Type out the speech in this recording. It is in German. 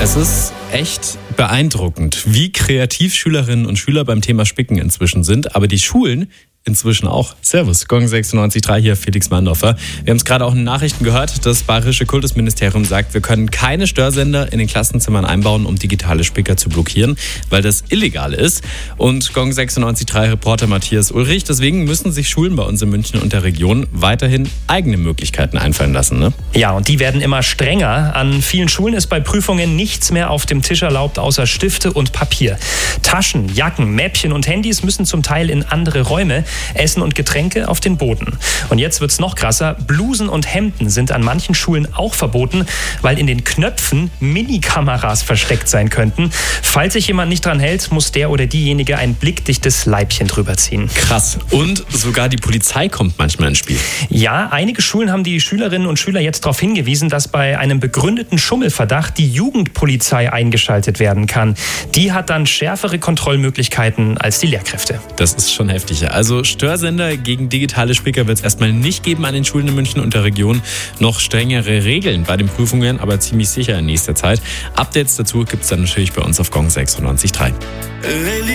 Es ist echt beeindruckend, wie kreativ Schülerinnen und Schüler beim Thema Spicken inzwischen sind. Aber die Schulen inzwischen auch. Servus, Gong 96.3 hier, Felix Mandorfer. Wir haben es gerade auch in den Nachrichten gehört. Das Bayerische Kultusministerium sagt, wir können keine Störsender in den Klassenzimmern einbauen, um digitale Spicker zu blockieren, weil das illegal ist. Und Gong 96.3 Reporter Matthias Ulrich, deswegen müssen sich Schulen bei uns in München und der Region weiterhin eigene Möglichkeiten einfallen lassen, ne? Ja, und die werden immer strenger. An vielen Schulen ist bei Prüfungen nichts mehr auf dem Tisch erlaubt, außer Stifte und Papier. Taschen, Jacken, Mäppchen und Handys müssen zum Teil in andere Räume. Essen und Getränke auf den Boden. Und jetzt wird's noch krasser. Blusen und Hemden sind an manchen Schulen auch verboten, weil in den Knöpfen Minikameras versteckt sein könnten. Falls sich jemand nicht dran hält, muss der oder diejenige ein blickdichtes Leibchen drüber ziehen. Krass. Und sogar die Polizei kommt manchmal ins Spiel. Ja, einige Schulen haben die Schülerinnen und Schüler jetzt darauf hingewiesen, dass bei einem begründeten Schummelverdacht die Jugendpolizei eingeschaltet werden kann. Die hat dann schärfere Kontrollmöglichkeiten als die Lehrkräfte. Das ist schon heftig. Also Störsender gegen digitale Spicker wird es erstmal nicht geben an den Schulen in München und der Region. Noch strengere Regeln bei den Prüfungen, aber ziemlich sicher in nächster Zeit. Updates dazu gibt es dann natürlich bei uns auf Gong 96.3.